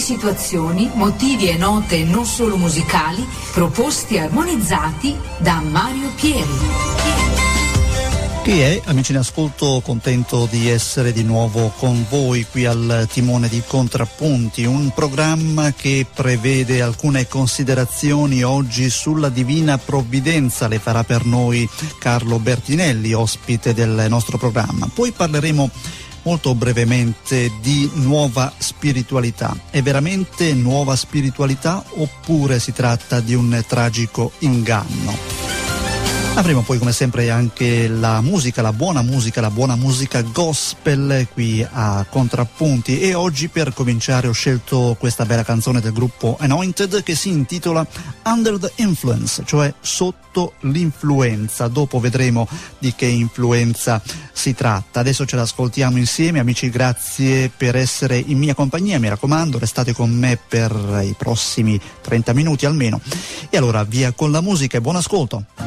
situazioni, motivi e note non solo musicali, proposti e armonizzati da Mario Pieri. Chi è, amici in ascolto, contento di essere di nuovo con voi qui al timone di Contrappunti, un programma che prevede alcune considerazioni oggi sulla Divina Provvidenza, le farà per noi Carlo Bertinelli, ospite del nostro programma. Poi parleremo molto brevemente di nuova spiritualità. È veramente nuova spiritualità oppure si tratta di un tragico inganno? Avremo poi come sempre anche la musica, la buona musica gospel qui a Contrappunti, e oggi per cominciare ho scelto questa bella canzone del gruppo Anointed che si intitola Under the Influence, cioè sotto l'influenza. Dopo vedremo di che influenza si tratta. Adesso ce l'ascoltiamo insieme. Amici, grazie per essere in mia compagnia, mi raccomando, restate con me per i prossimi 30 minuti almeno. E allora via con la musica e buon ascolto.